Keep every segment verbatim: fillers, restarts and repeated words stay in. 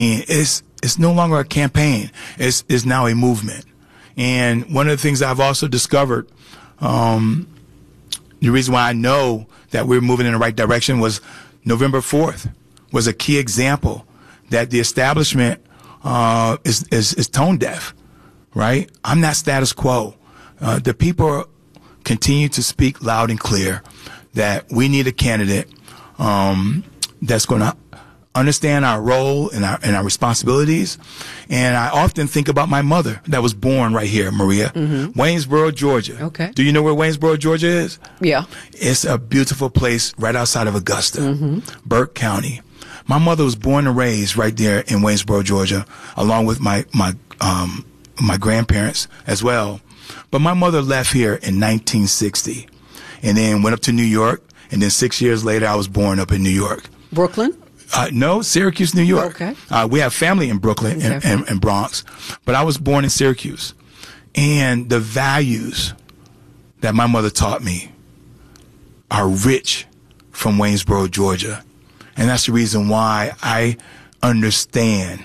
It's, it's no longer a campaign. It's, it's now a movement. And one of the things I've also discovered, um, the reason why I know that we're moving in the right direction was November fourth was a key example that the establishment uh, is, is, is tone deaf, right? I'm not status quo. Uh, the people continue to speak loud and clear that we need a candidate um, that's going to understand our role and our, and our responsibilities. And I often think about my mother that was born right here, Maria, mm-hmm. Waynesboro, Georgia. Okay. Do you know where Waynesboro, Georgia is? Yeah. It's a beautiful place right outside of Augusta, mm-hmm. Burke County. My mother was born and raised right there in Waynesboro, Georgia, along with my, my, um, my grandparents as well. But my mother left here in nineteen sixty and then went up to New York. And then six years later, I was born up in New York. Brooklyn? Uh, no, Syracuse, New York. Okay. Uh, we have family in Brooklyn and, and, and Bronx, but I was born in Syracuse. And the values that my mother taught me are rich from Waynesboro, Georgia. And that's the reason why I understand.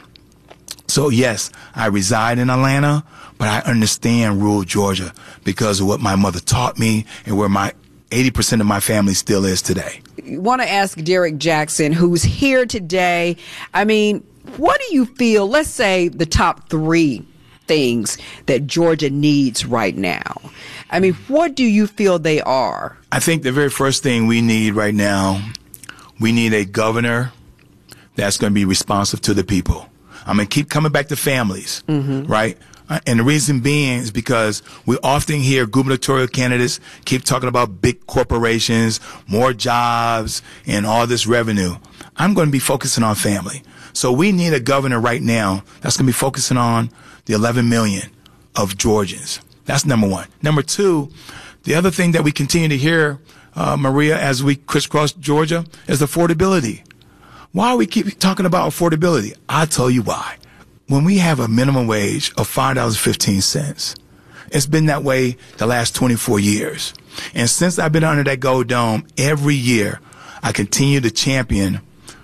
So yes, I reside in Atlanta, but I understand rural Georgia because of what my mother taught me and where my eighty percent of my family still is today. I want to ask Derrick Jackson, who's here today. I mean, what do you feel, let's say the top three things that Georgia needs right now? I mean, what do you feel they are? I think the very first thing we need right now, we need a governor that's going to be responsive to the people. I'm going to keep coming back to families, mm-hmm. right? And the reason being is because we often hear gubernatorial candidates keep talking about big corporations, more jobs, and all this revenue. I'm going to be focusing on family. So we need a governor right now that's going to be focusing on the eleven million of Georgians. That's number one. Number two, the other thing that we continue to hear, uh, Maria, as we crisscross Georgia, is affordability. Why do we keep talking about affordability? I'll tell you why. When we have a minimum wage of five dollars and fifteen cents, it's been that way the last twenty-four years. And since I've been under that gold dome, every year I continue to champion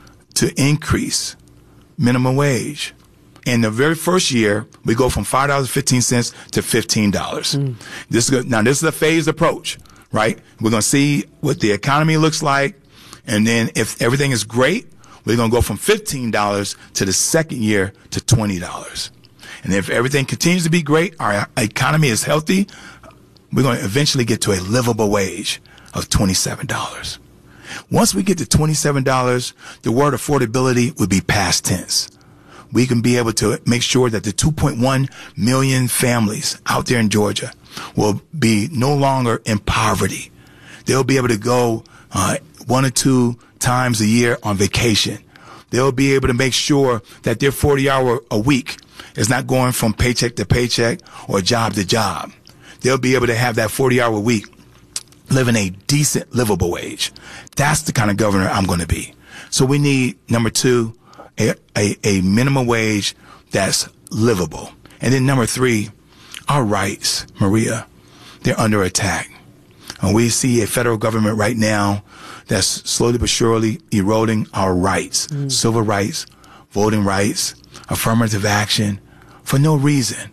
to increase minimum wage. In the very first year, we go from five dollars and fifteen cents to fifteen dollars. Mm. This is, now, this is a phased approach, right? We're going to see what the economy looks like. And then if everything is great, we're going to go from fifteen dollars to the second year to twenty dollars. And if everything continues to be great, our economy is healthy, we're going to eventually get to a livable wage of twenty-seven dollars. Once we get to twenty-seven dollars, the word affordability would be past tense. We can be able to make sure that the two point one million families out there in Georgia will be no longer in poverty. They'll be able to go uh, one or two times a year on vacation. They'll be able to make sure that their forty hour a week is not going from paycheck to paycheck or job to job. They'll be able to have that forty hour week living a decent, livable wage. That's the kind of governor I'm going to be. So we need, number two, a, a, a minimum wage that's livable. And then number three, our rights, Maria, they're under attack. And we see a federal government right now that's slowly but surely eroding our rights, mm. civil rights, voting rights, affirmative action for no reason.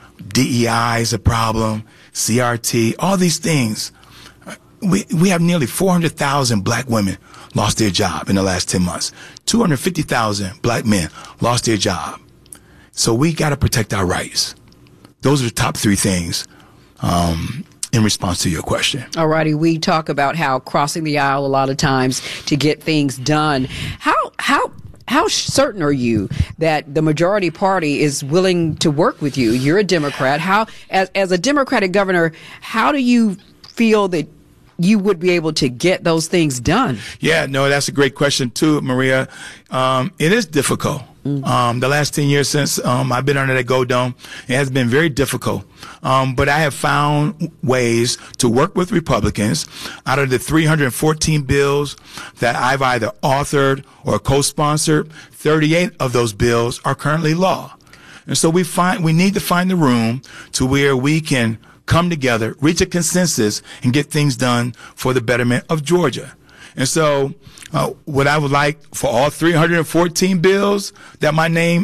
D E I is a problem, C R T, all these things. We, we have nearly four hundred thousand black women lost their job in the last ten months. two hundred fifty thousand black men lost their job. So we got to protect our rights. Those are the top three things. Um, in response to your question. All righty. We talk about how crossing the aisle a lot of times to get things done. How, how, how certain are you that the majority party is willing to work with you? You're a Democrat. How, as, as a Democratic governor, how do you feel that you would be able to get those things done? Yeah, no, that's a great question too, Maria. Um, it is difficult. Mm-hmm. Um, the last ten years since um, I've been under that gold dome, it has been very difficult. Um, but I have found ways to work with Republicans. Out of the three hundred fourteen bills that I've either authored or co-sponsored, thirty-eight of those bills are currently law. And so we find we need to find the room to where we can come together, reach a consensus, and get things done for the betterment of Georgia. And so Uh, what I would like for all three hundred fourteen bills that my name